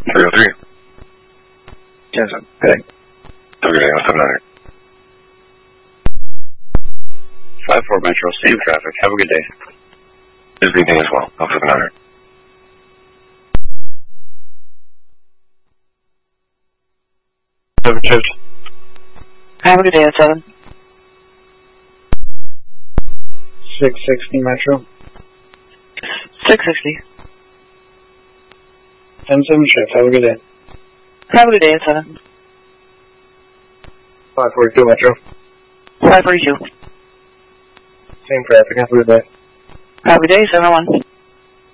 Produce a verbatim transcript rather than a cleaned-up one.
three oh three. Yes, sir. Good day. Have a good day, seven hundred. five four Metro, same traffic. Have a good day. Good evening as well, seven hundred. Seven shift. Have a good day at seven. six sixty Metro. six sixty. ten seven shift. Have a good day. Have a good day at seven. five forty-two Metro. five forty-two. Same traffic. Have a good day. Have a good day, seven one.